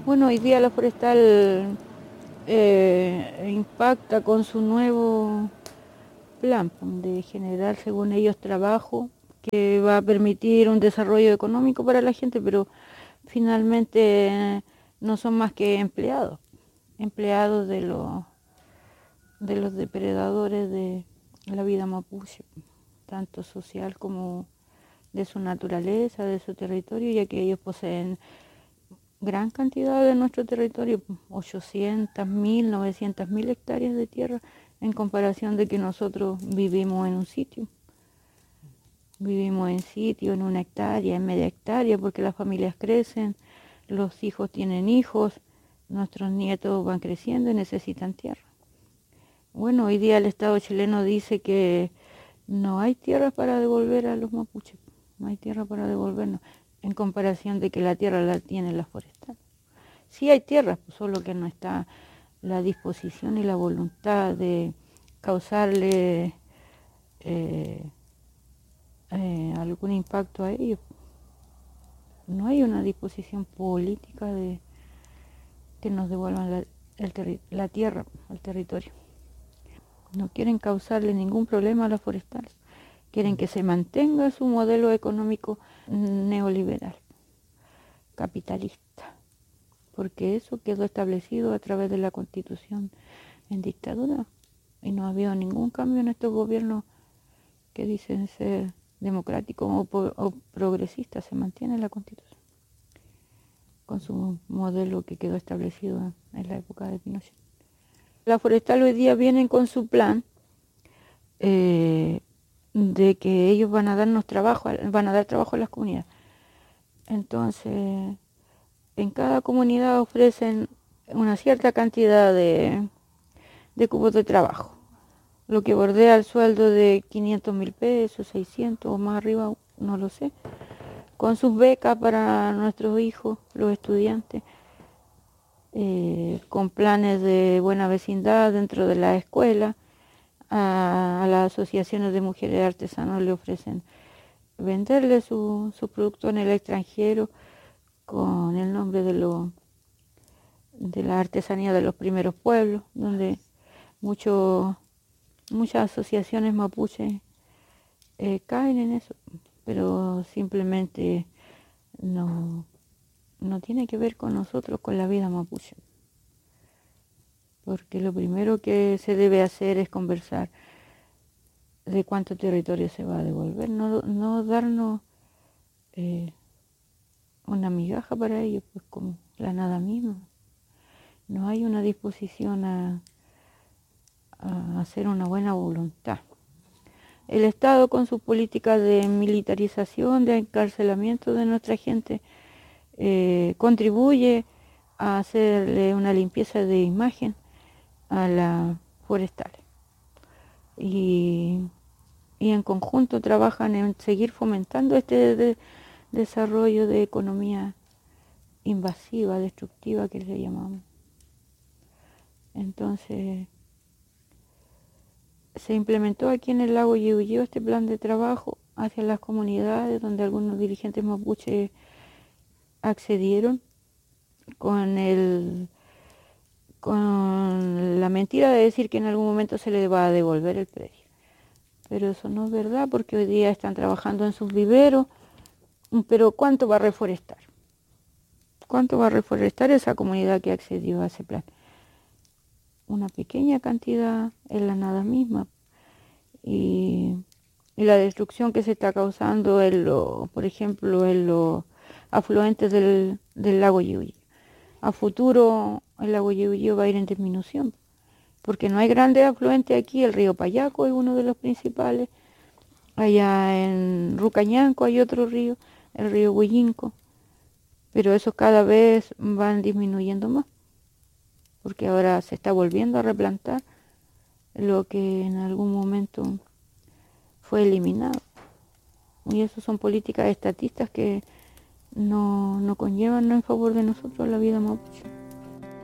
Bueno, hoy día la forestal impacta con su nuevo plan de generar, según ellos, trabajo que va a permitir un desarrollo económico para la gente, pero finalmente no son más que empleados de los depredadores de la vida mapuche, tanto social como de su naturaleza, de su territorio, ya que ellos poseen gran cantidad de nuestro territorio, 800.000, 900.000 hectáreas de tierra, en comparación de que nosotros vivimos en un sitio. Vivimos en sitio, en una hectárea, en media hectárea, porque las familias crecen, los hijos tienen hijos, nuestros nietos van creciendo y necesitan tierra. Bueno, hoy día el Estado chileno dice que no hay tierra para devolver a los mapuches, no hay tierra para devolvernos, en comparación de que la tierra la tienen las forestales. Sí hay tierra, solo que no está la disposición y la voluntad de causarle algún impacto a ellos. No hay una disposición política de que nos devuelvan la tierra al territorio. No quieren causarle ningún problema a las forestales. Quieren que se mantenga su modelo económico neoliberal, capitalista, porque eso quedó establecido a través de la Constitución en dictadura y no ha habido ningún cambio en estos gobiernos que dicen ser democráticos o progresistas. Se mantiene la Constitución con su modelo que quedó establecido en la época de Pinochet. La forestal hoy día vienen con su plan de que ellos van a darnos trabajo, van a dar trabajo a las comunidades. Entonces, en cada comunidad ofrecen una cierta cantidad de cupos de trabajo, lo que bordea el sueldo de 500.000 pesos, 600 o más arriba, no lo sé, con sus becas para nuestros hijos, los estudiantes, con planes de buena vecindad dentro de la escuela. A las asociaciones de mujeres artesanas le ofrecen venderle su producto en el extranjero con el nombre de la artesanía de los primeros pueblos, donde muchas asociaciones mapuches caen en eso, pero simplemente no tiene que ver con nosotros, con la vida mapuche. Porque lo primero que se debe hacer es conversar de cuánto territorio se va a devolver, no darnos una migaja para ellos, pues como la nada misma. No hay una disposición a hacer una buena voluntad. El Estado, con su política de militarización, de encarcelamiento de nuestra gente, contribuye a hacerle una limpieza de imagen a las forestales. Y en conjunto trabajan en seguir fomentando este desarrollo de economía invasiva, destructiva, que le llamamos. Entonces, se implementó aquí en el lago Yihuilló este plan de trabajo hacia las comunidades, donde algunos dirigentes mapuches accedieron con la mentira de decir que en algún momento se les va a devolver el predio. Pero eso no es verdad, porque hoy día están trabajando en sus viveros, pero ¿cuánto va a reforestar? ¿Cuánto va a reforestar esa comunidad que accedió a ese plan? Una pequeña cantidad en la nada misma. Y la destrucción que se está causando por ejemplo, en los afluentes del lago Yihuilló. A futuro el lago Yihuilló va a ir en disminución, porque no hay grandes afluentes aquí. El río Payaco es uno de los principales. Allá en Rucañanco hay otro río, el río Huillinco, pero esos cada vez van disminuyendo más, porque ahora se está volviendo a replantar lo que en algún momento fue eliminado. Y eso son políticas estatistas que no conllevan en favor de nosotros la vida mapuche.